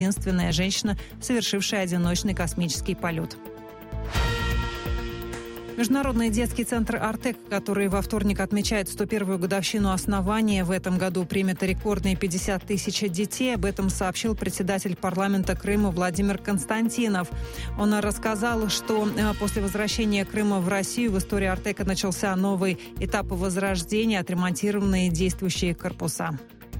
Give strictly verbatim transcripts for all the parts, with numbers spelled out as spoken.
единственная женщина, совершившая одиночный космический полет. Международный детский центр «Артек», который во вторник отмечает сто первую годовщину основания, в этом году примет рекордные пятьдесят тысяч детей. Об этом сообщил председатель парламента Крыма Владимир Константинов. Он рассказал, что после возвращения Крыма в Россию в истории «Артека» начался новый этап возрождения, отремонтированные действующие корпуса.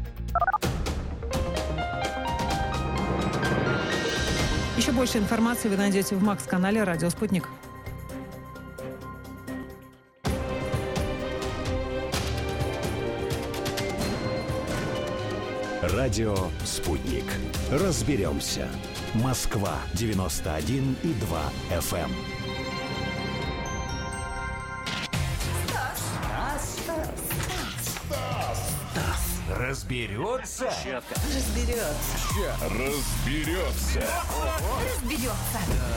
Еще больше информации вы найдете в Макс-канале «Радио Спутник». Радио «Спутник». Разберемся. Москва девяносто один и два эф эм. Стас. Стас. Стас. Стас. Разберется. Разберется. Разберется. Разберется.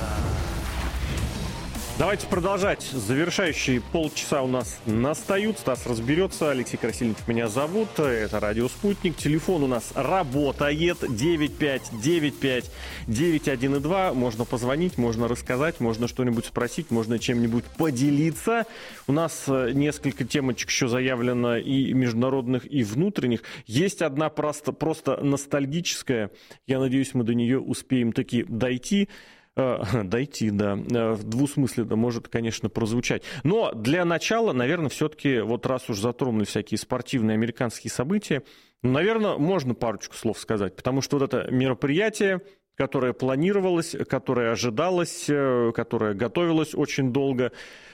Давайте продолжать. Завершающие полчаса у нас настают. Стас разберется. Алексей Красильников меня зовут. Это радио «Спутник». Телефон у нас работает. девять пять девять пять девять один два. Можно позвонить, можно рассказать, можно что-нибудь спросить, можно чем-нибудь поделиться. У нас несколько темочек еще заявлено и международных, и внутренних. Есть одна просто, просто ностальгическая. Я надеюсь, мы до нее успеем таки дойти. Дойти, да, в двусмысленно может, конечно, прозвучать. Но для начала, наверное, все-таки, вот раз уж затронули всякие спортивные американские события, наверное, можно парочку слов сказать, потому что вот это мероприятие, которое планировалось, которое ожидалось, которое готовилось очень долго,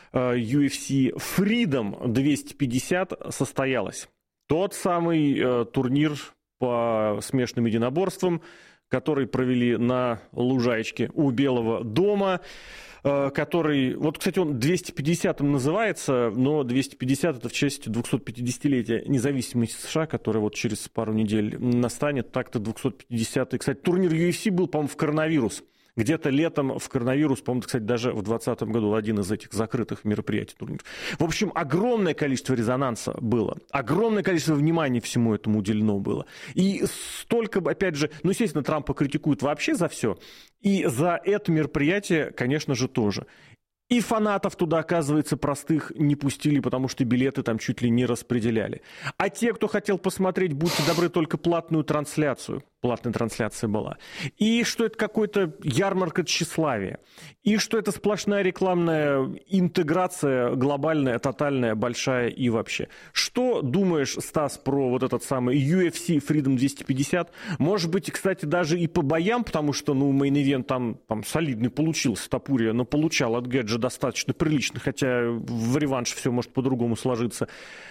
ю эф си Freedom двести пятьдесят состоялось. Тот самый турнир по смешанным единоборствам, который провели на лужаечке у Белого дома, который, вот, кстати, он двести пятидесятым называется, но двести пятьдесят это в честь двухсотпятидесятилетия независимости США, которая вот через пару недель настанет. Так-то двухсотпятидесятый. Кстати, турнир ю эф си был, по-моему, в коронавирус. Где-то летом в коронавирус, по-моему, кстати, даже в двадцатом году один из этих закрытых мероприятий турниров. В общем, огромное количество резонанса было, огромное количество внимания всему этому уделено было. И столько, опять же, ну, естественно, Трампа критикуют вообще за все, и за это мероприятие, конечно же, тоже. И фанатов туда, оказывается, простых не пустили, потому что билеты там чуть ли не распределяли. А те, кто хотел посмотреть, будьте добры, только платную трансляцию. Платная трансляция была. И что это какой-то ярмарка тщеславия. И что это сплошная рекламная интеграция глобальная, тотальная, большая и вообще. Что думаешь, Стас, про вот этот самый ю эф си Freedom двести пятьдесят? Может быть, кстати, даже и по боям, потому что, ну, мейн-ивент там, там солидный получился, Топурия, но получал от Гэджа достаточно прилично, хотя в реванше все может по-другому сложиться.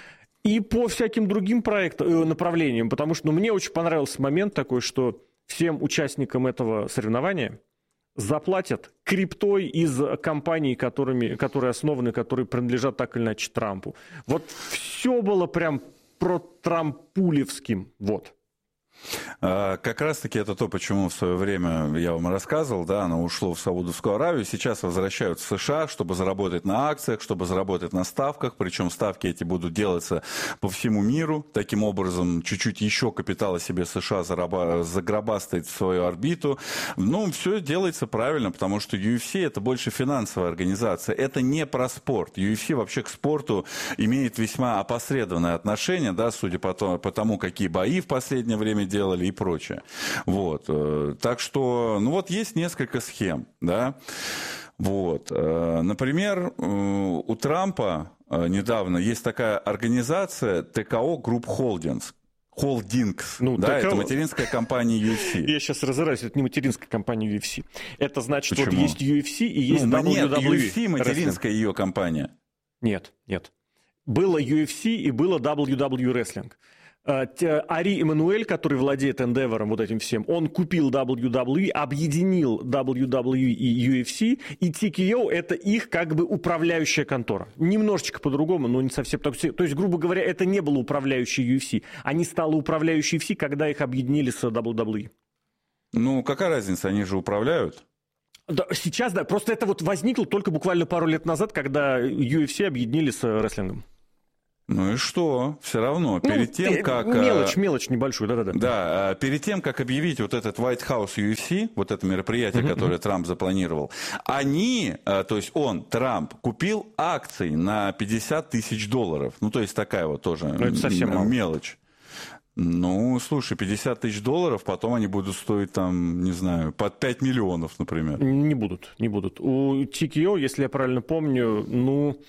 И по всяким другим проектам, направлениям, потому что ну, мне очень понравился момент такой, что всем участникам этого соревнования заплатят криптой из компаний, которыми, которые основаны, которые принадлежат так или иначе Трампу. Вот все было прям про-трампулевским, вот. Как раз-таки это то, почему в свое время я вам рассказывал, да, оно ушло в Саудовскую Аравию, сейчас возвращаются в США, чтобы заработать на акциях, чтобы заработать на ставках, причем ставки эти будут делаться по всему миру, таким образом чуть-чуть еще капитала себе США зараба- загробастает в свою орбиту. Ну, все делается правильно, потому что ю эф си это больше финансовая организация, это не про спорт. ю эф си вообще к спорту имеет весьма опосредованное отношение, да, судя по тому, по тому, какие бои в последнее время делали и прочее. Вот. Так что, ну вот есть несколько схем, да. Вот. Например, у Трампа недавно есть такая организация тэ ка о Group Holdings. Холдингс, ну, да, это материнская компания ю эф си. Я сейчас разораюсь, это не материнская компания ю эф си. Это значит, Почему? Вот есть ю эф си и есть ну, дабл ю дабл ю и. Нет, ю эф си материнская ее компания. Нет, нет. Было ю эф си и было дабл ю дабл ю Wrestling. Ари Эммануэль, который владеет Endeavor, вот этим всем, он купил дабл ю дабл ю и, объединил дабл ю дабл ю и ю эф си, и ти кей о это их как бы управляющая контора. Немножечко по-другому, но не совсем так. То есть, грубо говоря, это не было управляющей ю эф си. Они стали управляющей ю эф си, когда их объединили с дабл ю дабл ю и. Ну, какая разница, они же управляют. Да, сейчас, да, просто это вот возникло только буквально пару лет назад, когда ю эф си объединили с рестлингом. Ну и что? Все равно. Перед ну, тем, как... Мелочь, мелочь небольшую, да-да-да. Да, перед тем, как объявить вот этот White House ю эф си, вот это мероприятие, uh-huh, которое uh-huh. Трамп запланировал, они, то есть он, Трамп, купил акции на пятьдесят тысяч долларов. Ну, то есть такая вот тоже ну, это совсем мало. Мелочь. Ну, слушай, пятьдесят тысяч долларов, потом они будут стоить, там, не знаю, под пять миллионов, например. Не будут, не будут. У ти кей о, если я правильно помню, ну...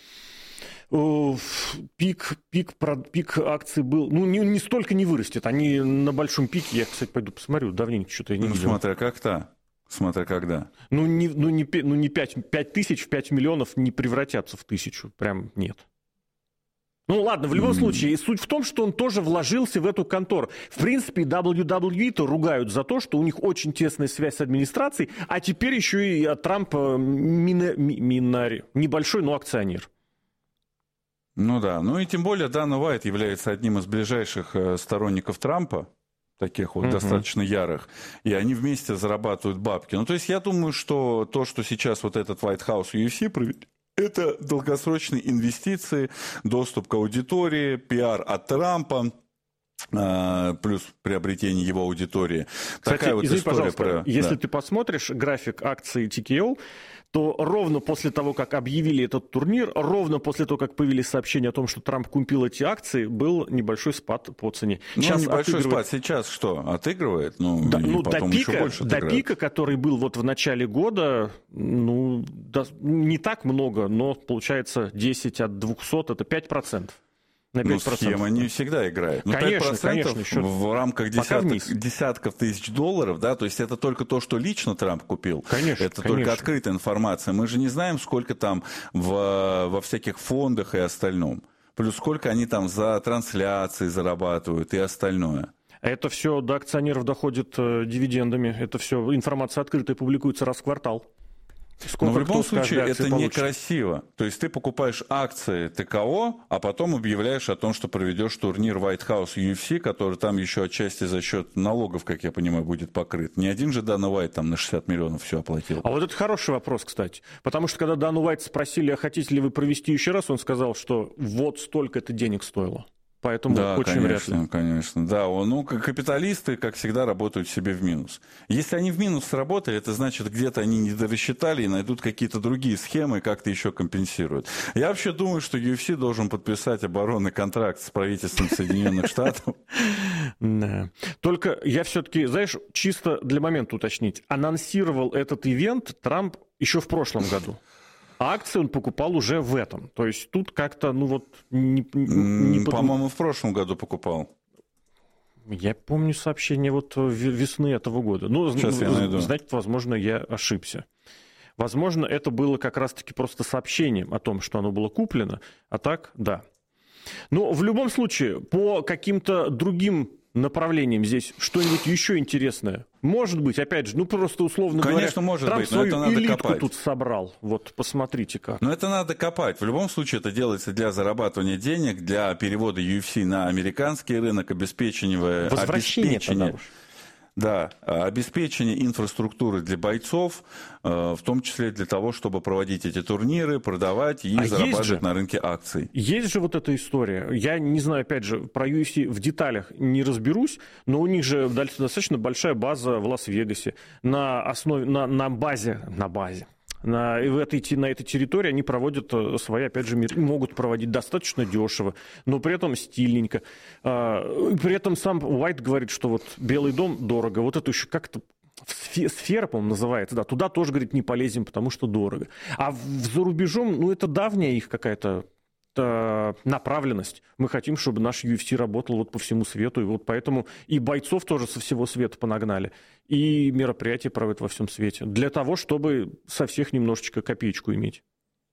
Пик, пик, пик акций был, ну, не, не столько не вырастет, они на большом пике, я, кстати, пойду посмотрю, давненько что-то я не ну, видел. Ну, смотря как-то, смотря когда. Ну, не, ну, не, ну, не пять, пять тысяч в пять миллионов не превратятся в тысячу, прям нет. Ну, ладно, в любом mm. случае, суть в том, что он тоже вложился в эту контору. В принципе, дабл ю дабл ю и-то ругают за то, что у них очень тесная связь с администрацией, а теперь еще и от Трампа мина, минари, небольшой, но акционер. Ну да, ну и тем более Дана Уайт является одним из ближайших сторонников Трампа, таких вот uh-huh. достаточно ярых, и они вместе зарабатывают бабки. Ну то есть я думаю, что то, что сейчас вот этот White House ю эф си проведет, это долгосрочные инвестиции, доступ к аудитории, пиар от Трампа, плюс приобретение его аудитории. Кстати, такая вот извини, история пожалуйста, про... если да. ты посмотришь график акций ти кей о, то ровно после того, как объявили этот турнир, ровно после того, как появились сообщения о том, что Трамп купил эти акции, был небольшой спад по цене. Ну, сейчас небольшой отыгрывает... спад. Сейчас что, отыгрывает? Ну, да, и ну потом до еще пика, больше до отыграет. пика, который был вот в начале года, ну, да, не так много, но получается десять от двухсот, это пять процентов. На пять процентов. Ну, схема не всегда играет. Но конечно, пять процентов конечно, еще в рамках десяток, десятков тысяч долларов, да, то есть это только то, что лично Трамп купил. Конечно, это конечно. только открытая информация. Мы же не знаем, сколько там в, во всяких фондах и остальном. Плюс сколько они там за трансляции зарабатывают и остальное. Это все до акционеров доходит э, дивидендами. Это все информация открытая, публикуется раз в квартал. Сколько Но в любом кто случае это получит? некрасиво. То есть ты покупаешь акции тэ ка о, а потом объявляешь о том, что проведешь турнир White House ю эф си, который там еще отчасти за счет налогов, как я понимаю, будет покрыт. Не один же Дана Уайт там на шестьдесят миллионов все оплатил. А вот это хороший вопрос, кстати. Потому что когда Дану Уайт спросили, а хотите ли вы провести еще раз, он сказал, что вот столько это денег стоило. Поэтому да, очень конечно, вряд ли. конечно. Да, ну, капиталисты, как всегда, работают себе в минус. Если они в минус сработали, это значит, где-то они не дорассчитали и найдут какие-то другие схемы, как-то еще компенсируют. Я вообще думаю, что ю эф си должен подписать оборонный контракт с правительством Соединенных Штатов. Да. Только я все-таки, знаешь, чисто для момента уточнить, анонсировал этот ивент Трамп еще в прошлом году. А акции он покупал уже в этом. То есть тут как-то, ну вот... Не, не По-моему, в прошлом году покупал. Я помню сообщение вот весны этого года. Ну, Сейчас я найду. Знаете, возможно, я ошибся. Возможно, это было как раз-таки просто сообщением о том, что оно было куплено. А так, да. Но в любом случае, по каким-то другим направлениям здесь что-нибудь еще интересное? Может быть, опять же, ну просто условно Конечно, говоря, может Трамп быть, но свою это надо элитку копать. тут собрал. Вот посмотрите как. Но это надо копать. В любом случае это делается для зарабатывания денег, для перевода ю эф си на американский рынок, обеспечения... Возвращение обеспечения Да, обеспечение инфраструктуры для бойцов, в том числе для того, чтобы проводить эти турниры, продавать и а зарабатывать же, на рынке акций. Есть же вот эта история. Я не знаю, опять же, про ю эф си в деталях не разберусь, но у них же достаточно большая база в Лас-Вегасе. На основе, на, на базе, на базе. На, в этой, на этой территории они проводят свои, опять же, мир, могут проводить достаточно дешево, но при этом стильненько. А, при этом сам Уайт говорит, что вот Белый дом дорого. Вот это еще как-то сфера, по-моему, называется. Да, туда тоже, говорит, не полезем, потому что дорого. А за рубежом, ну, это давняя их какая-то направленность. Мы хотим, чтобы наш ю эф си работал вот по всему свету, и вот поэтому и бойцов тоже со всего света понагнали, и мероприятия проводят во всем свете, для того, чтобы со всех немножечко копеечку иметь.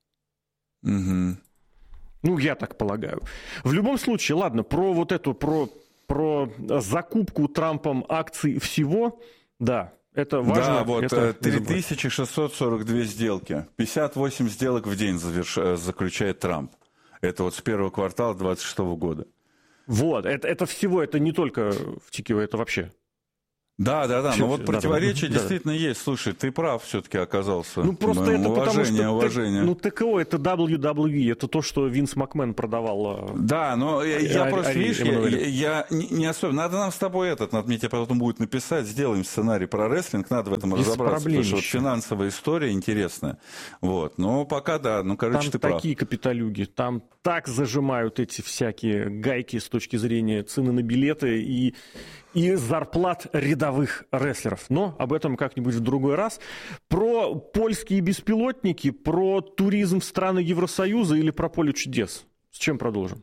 Угу. Ну, я так полагаю. В любом случае, ладно, про вот эту, про, про закупку Трампом акций всего, да, это важно. Да, вот это три тысячи шестьсот сорок две сделки, пятьдесят восемь сделок в день заверш... заключает Трамп. Это вот с первого квартала двадцать шестого года. Вот, это, это всего, это не только в ти кей о, это вообще. Да, да, да, но вот да, противоречие да, действительно да. есть. Слушай, ты прав все-таки оказался. Ну, просто это уважение, потому что... уважение. Ну, ТКО — это дабл ю дабл ю и, это то, что Винс Макмен продавал. Да, но я, я а, просто, а, видишь, я, я, я не, не особенно... Надо нам с тобой этот, надо мне тебе потом будет написать, сделаем сценарий про рестлинг, надо в этом Без разобраться, потому что вот еще. финансовая история интересная. Вот, но пока да, ну, короче, там ты прав. Там такие капиталюги, там так зажимают эти всякие гайки с точки зрения цены на билеты и... и зарплат рядовых рестлеров. Но об этом как-нибудь в другой раз. Про польские беспилотники, про туризм в страны Евросоюза или про поле чудес? С чем продолжим?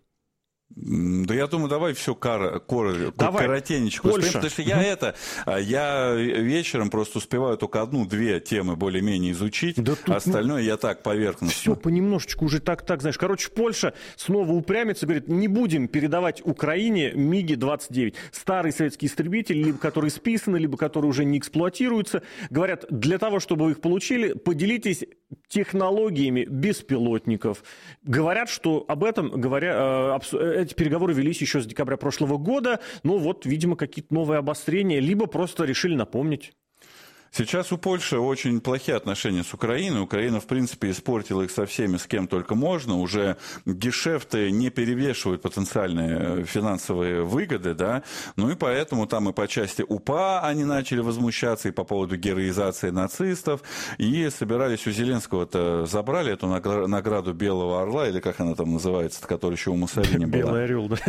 Да я думаю, давай все кор- кор- давай. коротенечко. Польша. Потому что я это, я вечером просто успеваю только одну-две темы более-менее изучить, да тут, остальное ну, я так поверхностно. Все понемножечку уже так-так, знаешь. Короче, Польша снова упрямится, говорит, не будем передавать Украине МиГи двадцать девять. Старые советские истребители, либо которые списаны, либо которые уже не эксплуатируются. Говорят, для того, чтобы вы их получили, поделитесь технологиями беспилотников. Говорят, что об этом говоря, эти переговоры велись еще с декабря прошлого года, но вот, видимо, какие-то новые обострения, либо просто решили напомнить. Сейчас у Польши очень плохие отношения с Украиной. Украина, в принципе, испортила их со всеми, с кем только можно. Уже гешефты не перевешивают потенциальные финансовые выгоды, да. Ну и поэтому там и по части УПА они начали возмущаться, и по поводу героизации нацистов. И собирались у Зеленского-то, забрали эту награду Белого Орла, или как она там называется, которая еще у Муссолини была. Белый орел, да.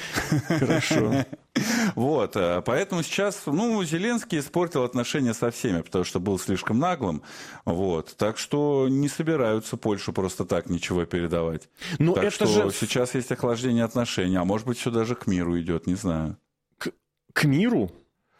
Хорошо. Вот, поэтому сейчас, ну, Зеленский испортил отношения со всеми, потому что был слишком наглым, вот, так что не собираются Польшу просто так ничего передавать. Но так это что же... сейчас есть охлаждение отношений, а может быть, все даже к миру идет, не знаю. К, к миру?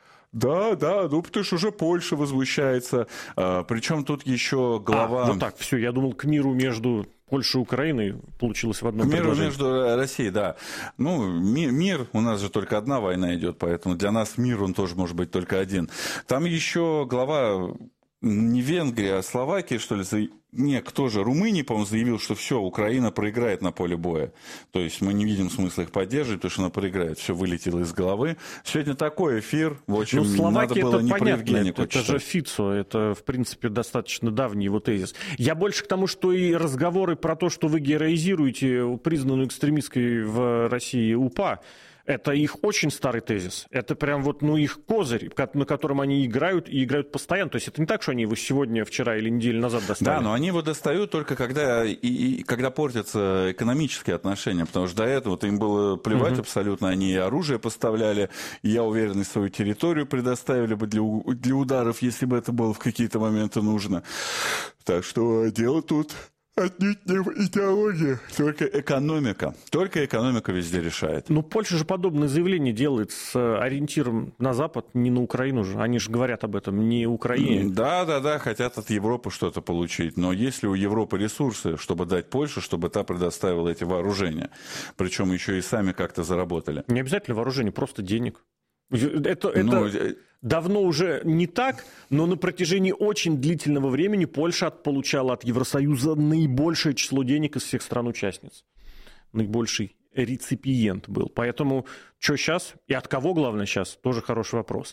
Да, да, ну потому что уже Польша возмущается, а, причем тут еще глава... А, ну так, все, я думал, к миру между... Польша и Украина получилось в одном мир предложении. Между Россией, да. Ну, мир, мир, у нас же только одна война идет, поэтому для нас мир, он тоже может быть только один. Там еще глава не Венгрии, а Словакии, что ли, за... не, кто же, Румынии, по-моему, заявил, что все, Украина проиграет на поле боя. То есть мы не видим смысла их поддерживать, потому что она проиграет. Все вылетело из головы. Сегодня такой эфир, в общем, ну, Словакия, надо было не про Евгеника это, это же Фицо, это, в принципе, достаточно давний его тезис. Я больше к тому, что и разговоры про то, что вы героизируете признанную экстремистской в России УПА, это их очень старый тезис. Это прям вот, ну, их козырь, на котором они играют, и играют постоянно. То есть это не так, что они его сегодня, вчера или неделю назад достали. Да, но они его достают только когда, и, и, когда портятся экономические отношения, потому что до этого им было плевать угу. абсолютно. Они и оружие поставляли, и, я уверен, и свою территорию предоставили бы для, для ударов, если бы это было в какие-то моменты нужно. Так что дело тут... Отнюдь не идеология, только экономика. Только экономика везде решает. Ну, Польша же подобное заявление делает с ориентиром на Запад, не на Украину же. Они же говорят об этом, не Украине. Да, да, да, хотят от Европы что-то получить. Но есть ли у Европы ресурсы, чтобы дать Польше, чтобы та предоставила эти вооружения? Причем еще и сами как-то заработали. Не обязательно вооружение, просто денег. Это, это ну, давно уже не так, но на протяжении очень длительного времени Польша получала от Евросоюза наибольшее число денег из всех стран-участниц. Наибольший реципиент был. Поэтому что сейчас и от кого, главное, сейчас, тоже хороший вопрос.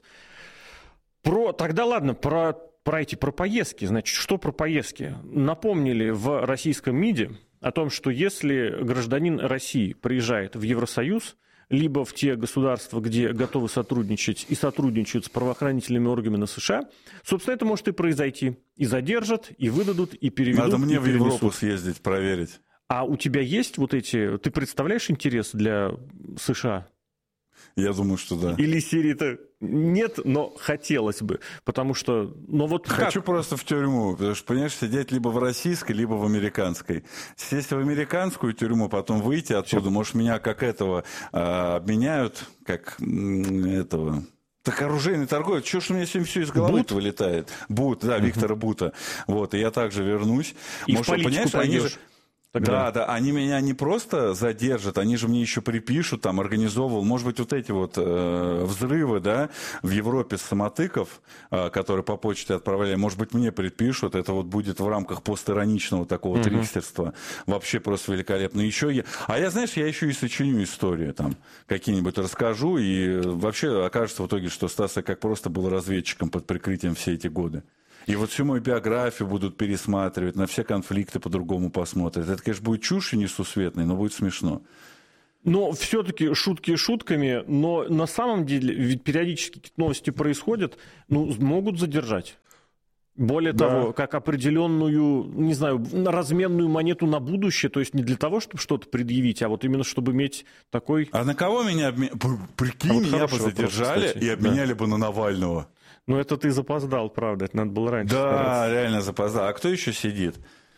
Про, тогда ладно, про, про эти про поездки. Значит, что про поездки? Напомнили в российском МИДе о том, что если гражданин России приезжает в Евросоюз, либо в те государства, где готовы сотрудничать и сотрудничают с правоохранительными органами США, собственно, это может и произойти. И задержат, и выдадут, и переведут. Надо мне и в Европу съездить, проверить. А у тебя есть вот эти... Ты представляешь интерес для США? Я думаю, что да. Или Сирии-то нет, но хотелось бы. Потому что... Но вот Хочу как? просто в тюрьму. Потому что, понимаешь, сидеть либо в российской, либо в американской. Сесть в американскую тюрьму, потом выйти оттуда. Все. Может, меня как этого а, обменяют, как этого... Так оружейный торговец, чего ж у меня сегодня все из головы вылетает? Бут, да, Виктора uh-huh. Бута. Вот, и я также вернусь. И Может, в политику пойдешь. Тогда. Да, да, они меня не просто задержат, они же мне еще припишут, там, организовывал, может быть, вот эти вот э, взрывы, да, в Европе с самотыков, э, которые по почте отправляли, может быть, мне припишут, это вот будет в рамках постироничного такого mm-hmm. трикстерства, вообще просто великолепно. Еще я, а я, знаешь, я еще и сочиню историю, там, какие-нибудь расскажу, и вообще окажется в итоге, что Стас как просто был разведчиком под прикрытием все эти годы. И вот всю мою биографию будут пересматривать, на все конфликты по-другому посмотрят. Это, конечно, будет чушью несусветной, но будет смешно. Но все-таки шутки шутками, но на самом деле, ведь периодически новости происходят, ну, могут задержать. Более да. того, как определенную, не знаю, разменную монету на будущее, то есть не для того, чтобы что-то предъявить, а вот именно чтобы иметь такой... А на кого меня обменяли? Прикинь, а вот меня бы задержали вопрос, и обменяли да. бы на Навального. Ну, это ты запоздал, правда, это надо было раньше. Да, стараться. Реально запоздал. А кто еще сидит?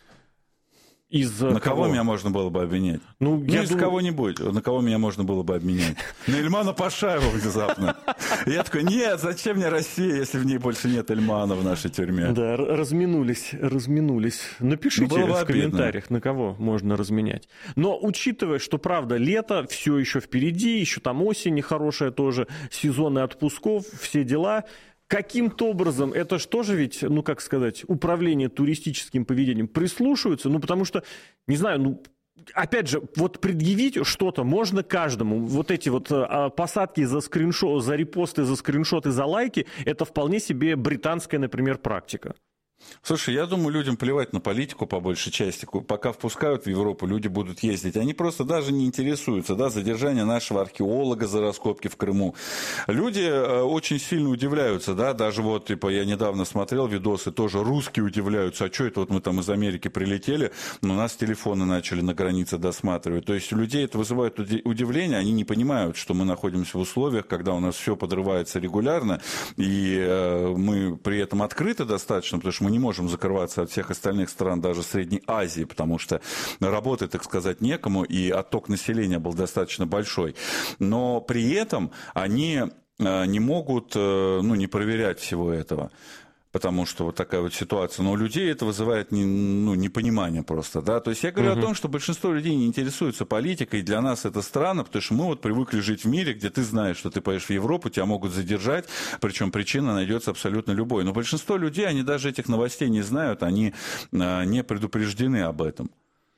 Из на кого? кого меня можно было бы обменять? Ну, ну я из думаю... кого-нибудь. На кого меня можно было бы обменять? На Ильмана Пашаева внезапно. Я такой, нет, зачем мне Россия, если в ней больше нет Ильмана в нашей тюрьме? Да, разминулись, разминулись. Напишите в комментариях, на кого можно разменять. Но учитывая, что, правда, лето все еще впереди, еще там осень нехорошая тоже, сезоны отпусков, все дела... Каким-то образом, это же тоже ведь, ну, как сказать, управление туристическим поведением прислушиваются, ну, потому что, не знаю, ну, опять же, вот предъявить что-то можно каждому. Вот эти вот а, посадки за скриншот, за репосты, за скриншоты, за лайки, это вполне себе британская, например, практика. Слушай, я думаю, людям плевать на политику по большей части. Пока впускают в Европу, люди будут ездить. Они просто даже не интересуются, да, задержание нашего археолога за раскопки в Крыму. Люди э, очень сильно удивляются, да, даже вот, типа, я недавно смотрел видосы, тоже русские удивляются, а что это вот мы там из Америки прилетели, но нас телефоны начали на границе досматривать. То есть у людей это вызывает удивление, они не понимают, что мы находимся в условиях, когда у нас все подрывается регулярно, и э, мы при этом открыты достаточно, потому что мы не можем закрываться от всех остальных стран, даже Средней Азии, потому что работать, так сказать, некому, и отток населения был достаточно большой. Но при этом они не могут, ну, не проверять всего этого. Потому что вот такая вот ситуация. Но у людей это вызывает не, ну, непонимание просто. Да? То есть я говорю угу. о том, что большинство людей не интересуются политикой, и для нас это странно, потому что мы вот привыкли жить в мире, где ты знаешь, что ты поедешь в Европу, тебя могут задержать, причем причина найдется абсолютно любой. Но большинство людей, они даже этих новостей не знают, они а, не предупреждены об этом.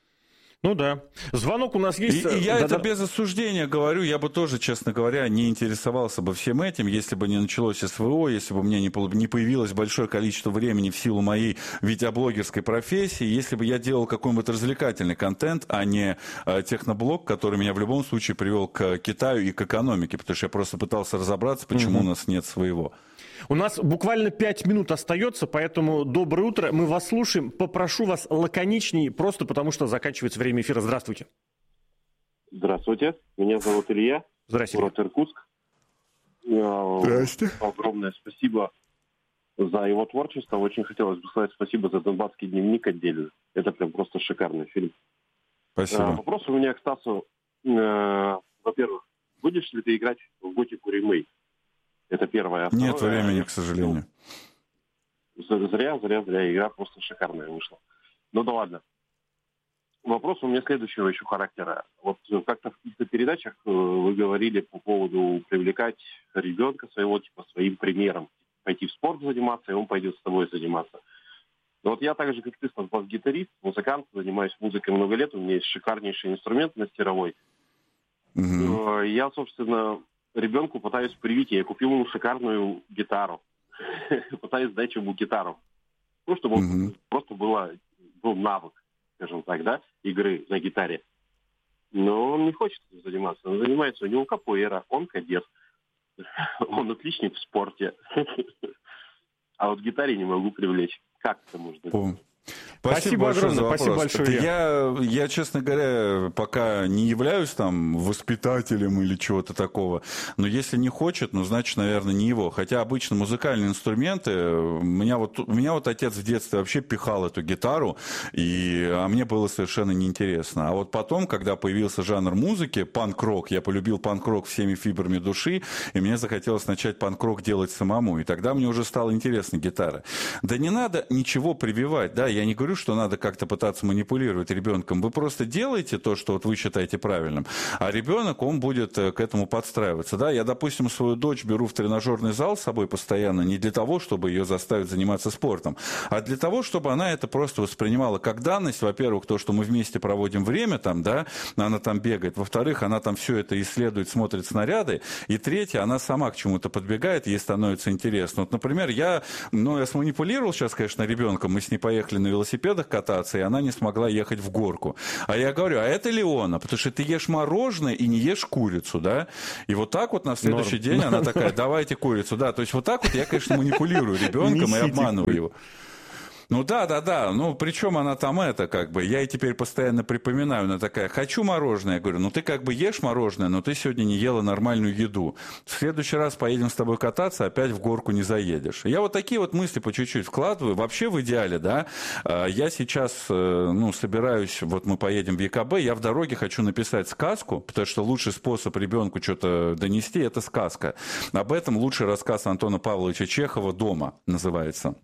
Ну да. Звонок у нас есть. И, и я да, это да. без осуждения говорю. Я бы тоже, честно говоря, не интересовался бы всем этим, если бы не началось СВО, если бы у меня не, не появилось большое количество времени в силу моей видеоблогерской профессии, если бы я делал какой-нибудь развлекательный контент, а не э, техноблог, который меня в любом случае привел к Китаю и к экономике, потому что я просто пытался разобраться, почему угу. у нас нет своего. У нас буквально пять минут остается, поэтому доброе утро. Мы вас слушаем. Попрошу вас лаконичней, просто потому что заканчивается время эфира. Здравствуйте. Здравствуйте. Меня зовут Илья. Здравствуйте. Город Иркутск. Здравствуйте. Огромное спасибо за его творчество. Очень хотелось бы сказать спасибо за «Донбасский дневник» отдельно. Это прям просто шикарный фильм. Спасибо. Вопрос у меня к Стасу. Во-первых, будешь ли ты играть в Готику ремейк? Это первое. А Нет второе, времени, к сожалению. Зря, зря, зря. Игра просто шикарная вышла. Ну да ладно. Вопрос у меня следующего еще характера. Вот как-то в каких-то передачах вы говорили по поводу привлекать ребенка своего, типа, своим примером. Пойти в спорт заниматься, и он пойдет с тобой заниматься. Но вот я так же, как ты, бас-гитарист, музыкант, занимаюсь музыкой много лет. У меня есть шикарнейший инструмент мастеровой. Угу. Я, собственно... ребенку пытаюсь привить, я купил ему шикарную гитару. Пытаюсь дать ему гитару. Ну, чтобы mm-hmm. просто было, был навык, скажем так, да, игры на гитаре. Но он не хочет заниматься. Он занимается, у него капоэра, он кадет. Он отличник в спорте. А вот гитаре не могу привлечь. Как это можно делать? Спасибо, спасибо огромное, спасибо большое. Я, я, честно говоря, пока не являюсь там воспитателем или чего-то такого, но если не хочет, ну, значит, наверное, не его. Хотя обычно музыкальные инструменты, меня вот, меня вот отец в детстве вообще пихал эту гитару, и, а мне было совершенно неинтересно. А вот потом, когда появился жанр музыки, панк-рок, я полюбил панк-рок всеми фибрами души, и мне захотелось начать панк-рок делать самому, и тогда мне уже стала интересна гитара. Да не надо ничего прививать, да, я не говорю, говорю, что надо как-то пытаться манипулировать ребенком. Вы просто делаете то, что вот вы считаете правильным, а ребенок, он будет к этому подстраиваться. Да? Я, допустим, свою дочь беру в тренажерный зал с собой постоянно не для того, чтобы ее заставить заниматься спортом, а для того, чтобы она это просто воспринимала как данность. Во-первых, то, что мы вместе проводим время там, да, она там бегает. Во-вторых, она там все это исследует, смотрит снаряды. И третье, она сама к чему-то подбегает, ей становится интересно. Вот, например, я, ну, я сманипулировал сейчас, конечно, ребенком, мы с ней поехали на велосипедах кататься, и она не смогла ехать в горку. А я говорю, а это Леона, потому что ты ешь мороженое и не ешь курицу, да? И вот так вот на следующий Норм. день она такая, давайте курицу, да. То есть вот так вот я, конечно, манипулирую ребенком и обманываю его. Ну да, да, да, ну причем она там это как бы, я ей теперь постоянно припоминаю, она такая, хочу мороженое, я говорю, ну ты как бы ешь мороженое, но ты сегодня не ела нормальную еду, в следующий раз поедем с тобой кататься, опять в горку не заедешь. Я вот такие вот мысли по чуть-чуть вкладываю, вообще в идеале, да, я сейчас, ну, собираюсь, вот мы поедем в ЕКБ, я в дороге хочу написать сказку, потому что лучший способ ребенку что-то донести, это сказка. Об этом лучший рассказ Антона Павловича Чехова «Дома» называется.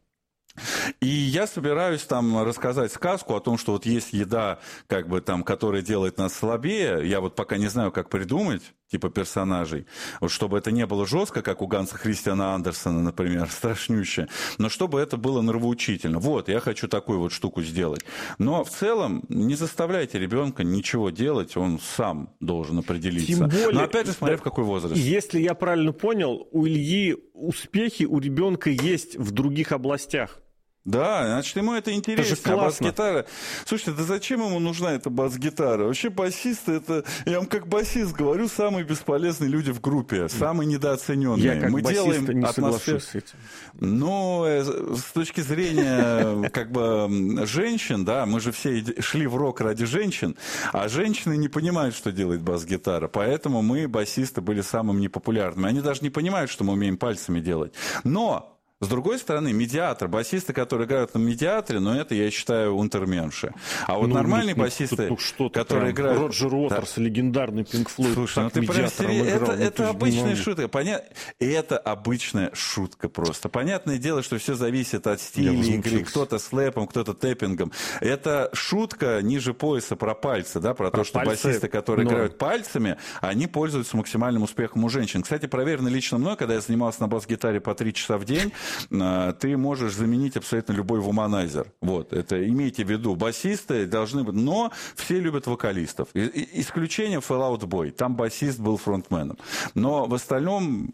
И я собираюсь там рассказать сказку о том, что вот есть еда, как бы там, которая делает нас слабее. Я вот пока не знаю, как придумать, типа персонажей, вот чтобы это не было жестко, как у Ганса Христиана Андерсена, например, страшнюще, но чтобы это было нравоучительно. Вот, я хочу такую вот штуку сделать. Но в целом не заставляйте ребенка ничего делать, он сам должен определиться. Тем более, но опять же, смотря да, в какой возраст. Если я правильно понял, у Ильи успехи у ребенка есть в других областях. Да, значит, ему это интересно. Это же классно. А бас-гитара... Слушайте, да зачем ему нужна эта бас-гитара? Вообще басисты, это, я вам как басист говорю, самые бесполезные люди в группе, самые недооцененные. Я как Мы басист делаем не атмосферу... соглашусь с этим. Ну, с точки зрения как бы женщин, да, мы же все шли в рок ради женщин, а женщины не понимают, что делает бас-гитара, поэтому мы, басисты, были самыми непопулярными. Они даже не понимают, что мы умеем пальцами делать. Но... С другой стороны, медиатор, басисты, которые играют на медиаторе, но это, я считаю, унтерменши. А вот ну, нормальные ну, басисты, ну, что которые прям. играют... Роджер Уотерс, да. Легендарный Пинк Флойд. Слушай, ну ты прям серьезно... Это, ну, это обычная шутка. Поня... Это обычная шутка просто. Понятное дело, что все зависит от стиля игры. Кто-то слэпом, кто-то тэппингом. Это шутка ниже пояса про пальцы, да, про, про то, что пальцы... басисты, которые но... играют пальцами, они пользуются максимальным успехом у женщин. Кстати, проверено лично мной, когда я занимался на бас-гитаре по три часа в день, ты можешь заменить абсолютно любой вуманайзер. Вот, это имейте в виду. Басисты должны быть... Но все любят вокалистов. И, и, исключение Fall Out Boy. Там басист был фронтменом. Но в остальном...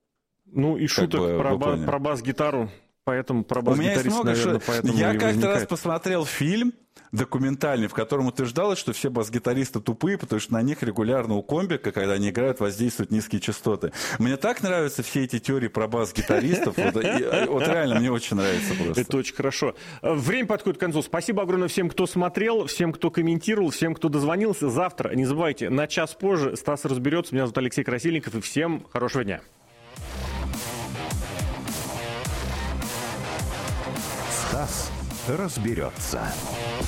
Ну и шуток бы, про, ба- про бас-гитару. Поэтому про бас-гитариста, наверное, ш... поэтому Я и как-то возникает. раз посмотрел фильм документальный, в котором утверждалось, что все бас-гитаристы тупые, потому что на них регулярно у комбика, когда они играют, воздействуют низкие частоты. Мне так нравятся все эти теории про бас-гитаристов. Вот, и, вот реально, мне очень нравится просто. Это очень хорошо. Время подходит к концу. Спасибо огромное всем, кто смотрел, всем, кто комментировал, всем, кто дозвонился. Завтра, не забывайте, на час позже Стас разберется. Меня зовут Алексей Красильников, и всем хорошего дня. Стас разберется.